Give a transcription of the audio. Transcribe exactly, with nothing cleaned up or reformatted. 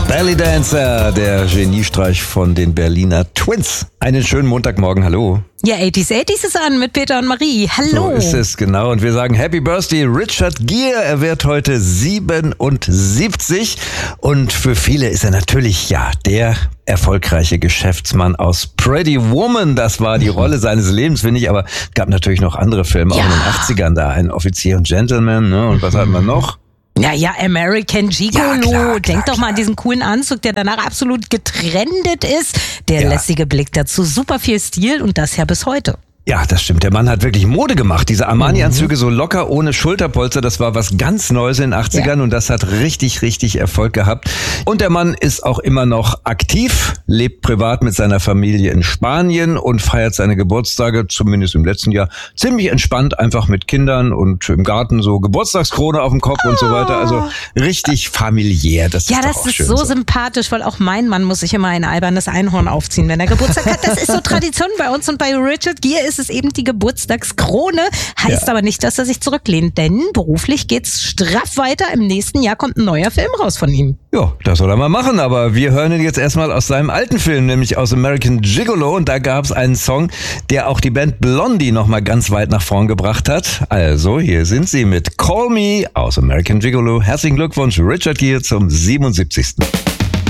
Belly Dancer, der Geniestreich von den Berliner Twins. Einen schönen Montagmorgen, hallo. Ja, achtziger achtziger ist an mit Peter und Marie. Hallo. So ist es, genau. Und wir sagen Happy Birthday Richard Gere. Er wird heute siebenundsiebzig. Und für viele ist er natürlich, ja, der erfolgreiche Geschäftsmann aus Pretty Woman. Das war die Rolle seines Lebens, finde ich. Aber es gab natürlich noch andere Filme, ja. auch in den achtzigern da. Ein Offizier und Gentleman, ne? Und was hatten wir noch? Ja, ja, American Gigolo. Ja, klar, klar, Denk doch mal an diesen coolen Anzug, der danach absolut getrendet ist. Der Ja. lässige Blick dazu, super viel Stil und das ja bis heute. Ja, das stimmt. Der Mann hat wirklich Mode gemacht. Diese Armani-Anzüge so locker, ohne Schulterpolster, das war was ganz Neues in den achtzigern Ja. und das hat richtig, richtig Erfolg gehabt. Und der Mann ist auch immer noch aktiv, lebt privat mit seiner Familie in Spanien und feiert seine Geburtstage, zumindest im letzten Jahr, ziemlich entspannt, einfach mit Kindern und im Garten so Geburtstagskrone auf dem Kopf und so weiter. Also richtig familiär. Das Ja, ist doch das auch ist schön so sympathisch, weil auch mein Mann muss sich immer ein albernes Einhorn aufziehen, wenn er Geburtstag hat. Das ist so Tradition bei uns und bei Richard Gere ist es eben die Geburtstagskrone. Heißt Ja. aber nicht, dass er sich zurücklehnt, denn beruflich geht's straff weiter. Im nächsten Jahr kommt ein neuer Film raus von ihm. Ja, das soll er mal machen, aber wir hören ihn jetzt erstmal aus seinem alten Film, nämlich aus American Gigolo, und da gab es einen Song, der auch die Band Blondie nochmal ganz weit nach vorn gebracht hat. Also, hier sind sie mit Call Me aus American Gigolo. Herzlichen Glückwunsch, Richard Gere, zum siebenundsiebzigsten